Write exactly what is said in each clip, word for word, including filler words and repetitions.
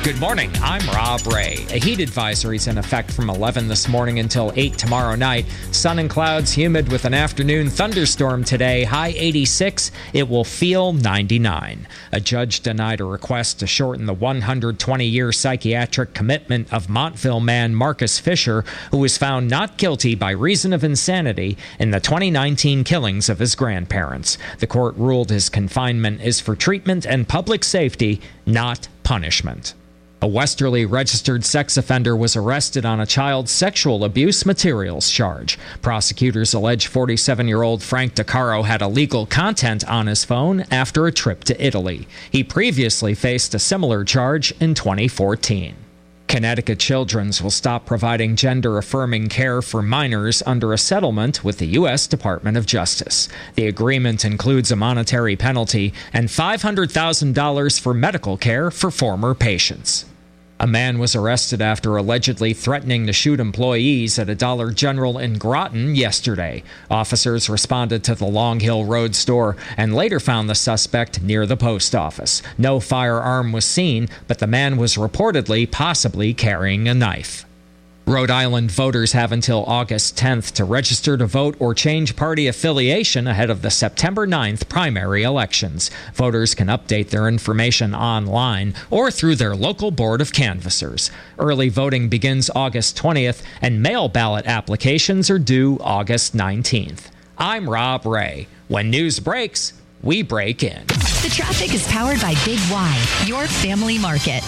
Good morning, I'm Rob Ray. A heat advisory is in effect from eleven this morning until eight tomorrow night. Sun and clouds, humid with an afternoon thunderstorm today. High eighty-six. It will feel ninety-nine. A judge denied a request to shorten the one hundred twenty-year psychiatric commitment of Montville man Marcus Fisher, who was found not guilty by reason of insanity in the twenty nineteen killings of his grandparents. The court ruled his confinement is for treatment and public safety, not punishment. A Westerly registered sex offender was arrested on a child sexual abuse materials charge. Prosecutors allege forty-seven-year-old Frank DeCaro had illegal content on his phone after a trip to Italy. He previously faced a similar charge in twenty fourteen. Connecticut Children's will stop providing gender-affirming care for minors under a settlement with the U S Department of Justice. The agreement includes a monetary penalty and five hundred thousand dollars for medical care for former patients. A man was arrested after allegedly threatening to shoot employees at a Dollar General in Groton yesterday. Officers responded to the Long Hill Road store and later found the suspect near the post office. No firearm was seen, but the man was reportedly possibly carrying a knife. Rhode Island voters have until August tenth to register to vote or change party affiliation ahead of the September ninth primary elections. Voters can update their information online or through their local board of canvassers. Early voting begins August twentieth, and mail ballot applications are due August nineteenth. I'm Rob Ray. When news breaks, we break in. The traffic is powered by Big Y, your family market.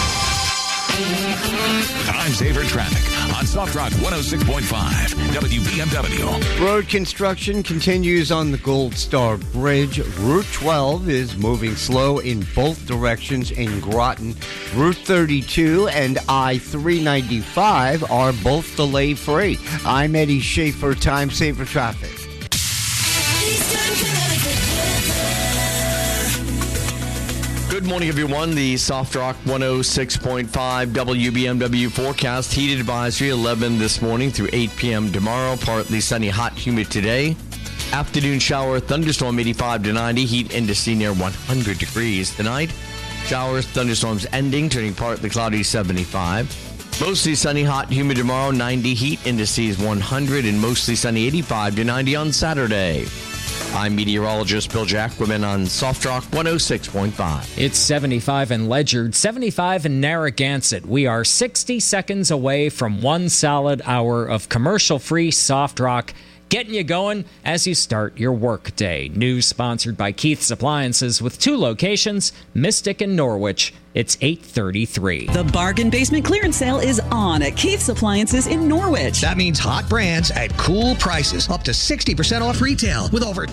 Time saver traffic on Soft Rock one oh six point five W B M W. Road construction continues on the Gold Star Bridge. Route twelve is moving slow in both directions in Groton. Route thirty-two and I three ninety-five are both delay-free. I'm Eddie Schaefer, Time Saver Traffic. Good morning, everyone. The Soft Rock one oh six point five W B M W forecast. Heat advisory eleven this morning through eight p.m. tomorrow. Partly sunny, hot, humid today. Afternoon shower, thunderstorm eighty-five to ninety. Heat indice near one hundred degrees tonight. Showers, thunderstorms ending, turning partly cloudy seventy-five. Mostly sunny, hot, humid tomorrow. ninety heat indices one hundred and mostly sunny eighty-five to ninety on Saturday. I'm meteorologist Bill Jackwoman on Soft Rock one oh six point five. It's seventy-five in Ledyard, seventy-five in Narragansett. We are sixty seconds away from one solid hour of commercial-free Soft Rock, getting you going as you start your workday. News sponsored by Keith's Appliances with two locations, Mystic and Norwich. It's eight thirty-three. The Bargain Basement Clearance Sale is on at Keith's Appliances in Norwich. That means hot brands at cool prices, up to sixty percent off retail, with over